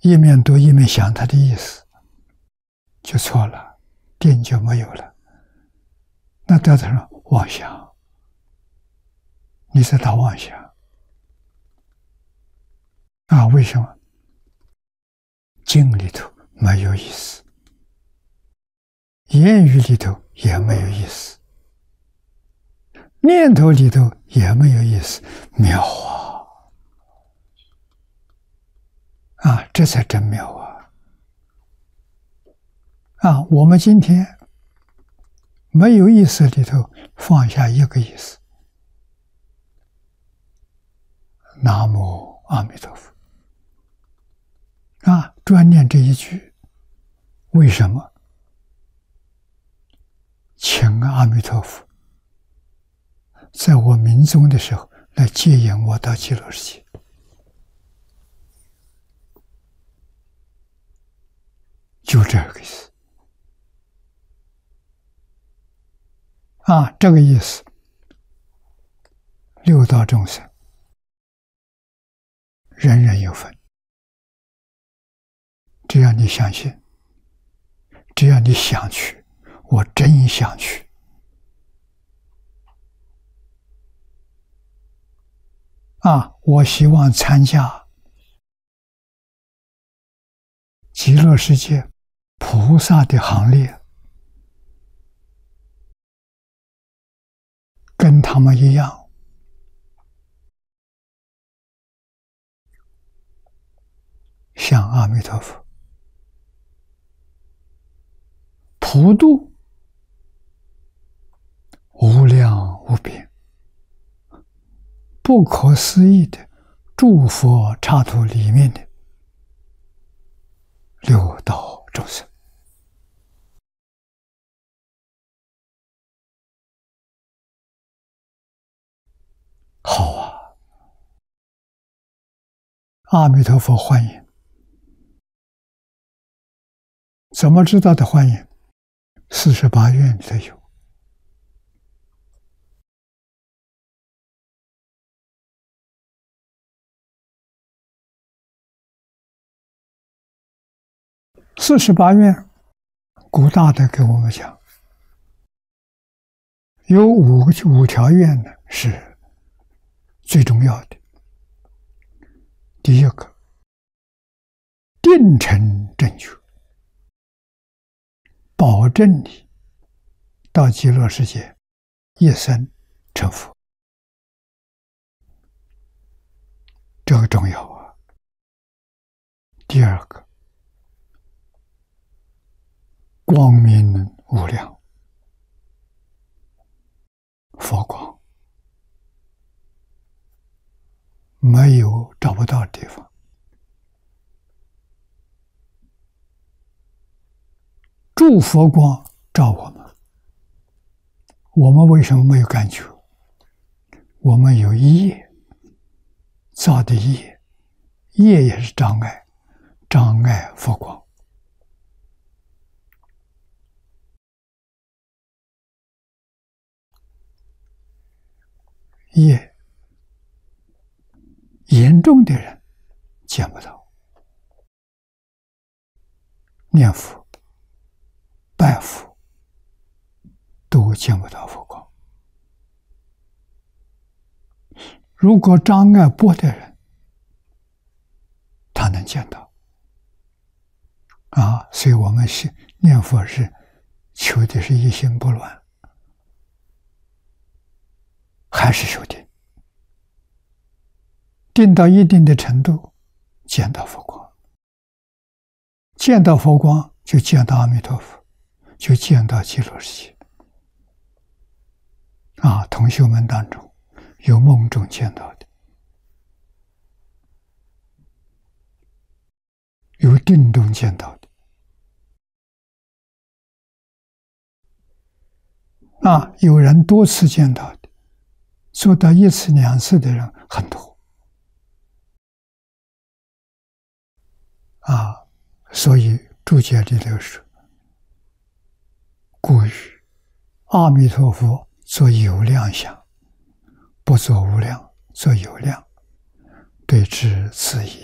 一面读一面想他的意思，就错了，定就没有了。那得到了妄想，你在打妄想啊？为什么？经里头没有意思，言语里头也没有意思，念头里头也没有意思，妙啊！这才真妙啊！我们今天没有意识里头放下一个意思，南无阿弥陀佛啊！专念这一句，为什么？请阿弥陀佛在我临终的时候来接引我到极乐世界，就这个意思啊！这个意思，六道众生人人有份，只要你相信，只要你想去，我真想去啊！我希望参加极乐世界菩萨的行列，跟他们一样，向阿弥陀佛普度无量无边、不可思议的诸佛刹土里面的六道众生。好啊！阿弥陀佛欢迎。怎么知道的欢迎？48愿里头有。48愿，古大德给我们讲，有五条愿呢是最重要的。第一个，定成正觉，保证你到极乐世界一生成佛，这个重要啊。第二个，光明无量，佛光没有找不到的地方。诸佛光照我们，我们为什么没有感觉？我们有业造的业，业也是障碍，障碍佛光。业严重的人见不到，念佛、拜佛都见不到佛光。如果障碍薄的人，他能见到啊！所以我们念佛是求的是一心不乱，还是修定，定到一定的程度，见到佛光，见到佛光就见到阿弥陀佛，就见到极乐世界啊！同学们当中有梦中见到的，有定中见到的啊！有人多次见到的，做到一次两次的人很多啊！所以注解里头说，故于阿弥陀佛作有量相，不作无量，作有量，对治此意。